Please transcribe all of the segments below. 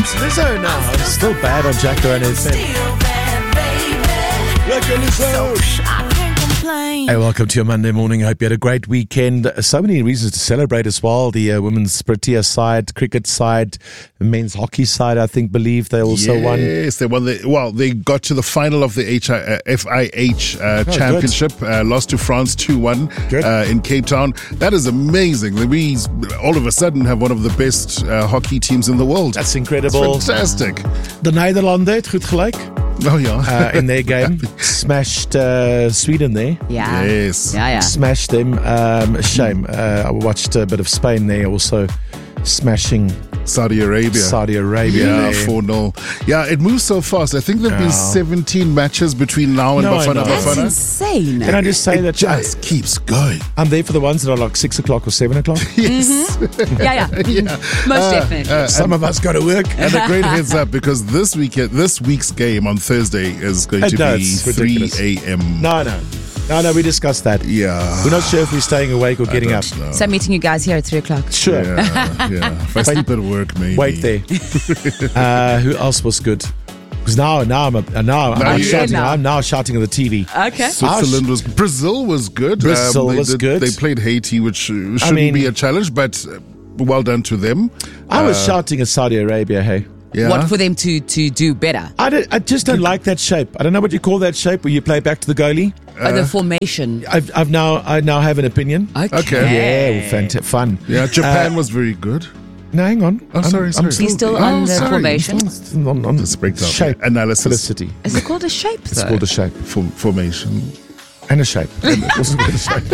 It's Lizzo now. It's still bad on Jack Duran FM. Like a Lizzo. Hey, welcome to your Monday morning. I hope you had a great weekend. So many reasons to celebrate as well. The women's Protea side, cricket side, the men's hockey side, I think, believe they also won. Yes, they won. They got to the final of the FIH championship. Lost to France 2-1 in Cape Town. That is amazing. We all of a sudden have one of the best hockey teams in the world. That's incredible. It's fantastic. The Nederlanden het goed gelijk. Oh, yeah. In their game. Smashed Sweden there. Yeah. Yes. Yeah. Smashed them. A shame. I watched a bit of Spain there also smashing Saudi Arabia. Yeah, 4-0. Yeah, it moves so fast. I think there have been 17 matches between now and Bafana That's Bafana. insane. Can I just say It that just keeps going. I'm there for the ones that are like 6 o'clock or 7 o'clock? Yes. Yeah. Most definitely. Some of us got to work. And a great heads up, because this week's game on Thursday is going to be 3 a.m. No, we discussed that. Yeah. We're not sure if we're staying awake or getting up. No. So I'm meeting you guys here at 3 o'clock. Sure. Yeah. If I sleep at work, maybe. Wait there. Who else was good? Because now I'm now shouting at the TV. Okay. Switzerland was good. Brazil was good. Good. They played Haiti, which shouldn't be a challenge, but well done to them. I was shouting at Saudi Arabia, hey. Yeah. What for them to do better? I just don't like that shape. I don't know what you call that shape where you play back to the goalie. The formation. I now have an opinion. Okay. Yeah, fun. Yeah, Japan was very good. No, hang on. Oh, sorry. He's still on the formation. On Let's break down. shape Analysis. Felicity. Is it called a shape? It's called a shape. Formation. And a shape. It's also called a shape.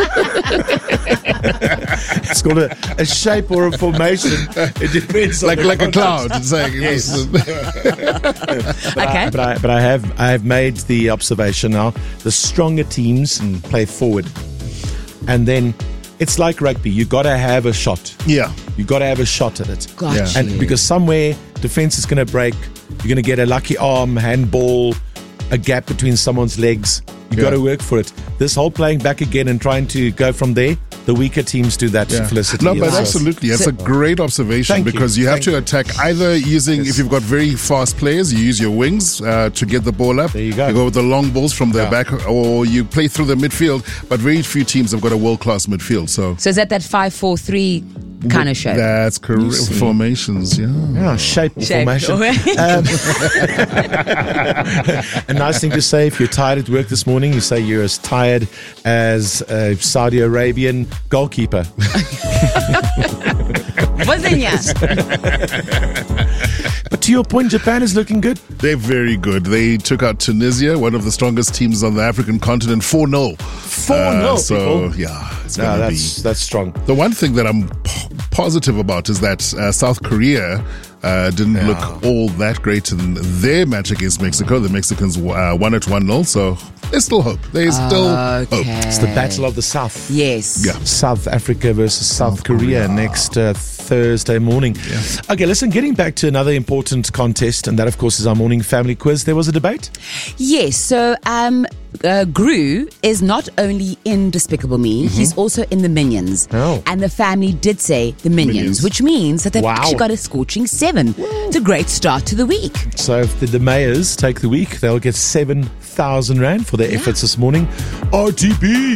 It's called a shape or a formation. It depends on Like a cloud. It's like, yes. Okay. But I have made the observation now. The stronger teams play forward. And then it's like rugby. You got to have a shot. Yeah. You got to have a shot at it. Gotcha. And because somewhere defense is going to break, you're going to get a lucky arm, handball, a gap between someone's legs. You got to work for it. This whole playing back again and trying to go from there, the weaker teams do that, Felicity. No, but absolutely. That's a great observation because you have to attack either using, if you've got very fast players, you use your wings to get the ball up. There you go. You go with the long balls from the back, or you play through the midfield. But very few teams have got a world-class midfield. So is that 5-4-3 kind of shape? That's correct. Formations, Shape formation. A nice thing to say if you're tired at work this morning, you say you're as tired as a Saudi Arabian goalkeeper. But to your point, Japan is looking good. They're very good. They took out Tunisia, one of the strongest teams on the African continent, 4-0. 4-0, So, people. it's going to be... That's strong. The one thing that I'm positive about is that South Korea didn't look all that great in their match against Mexico. The Mexicans won at 1-0, so there's still hope. There's still hope. It's the Battle of the South. Yes. Yeah. South Africa versus South Korea next Thursday morning. Yeah. Okay, listen, getting back to another important contest, and that, of course, is our morning family quiz. There was a debate? Yes, so Gru is not only in Despicable Me, he's also in the Minions. Oh. And the family did say the Minions. Which means that they've actually got a scorching 7. It's a great start to the week. So if the DeMayers take the week, they'll get 7,000 Rand for their efforts this morning. RTP!